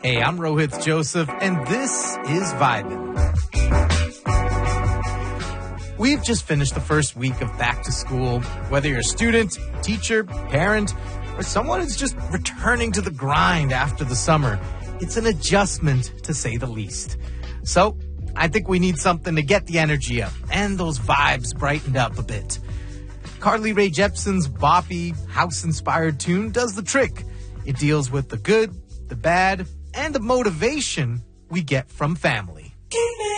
Hey, I'm Rohit Joseph, and this is Vibin'. We've just finished the first week of back to school. Whether you're a student, teacher, parent, or someone who's just returning to the grind after the summer, it's an adjustment, to say the least. So, I think we need something to get the energy up and those vibes brightened up a bit. Carly Rae Jepsen's boppy, house-inspired tune does the trick. It deals with the good, the bad, and the motivation we get from family.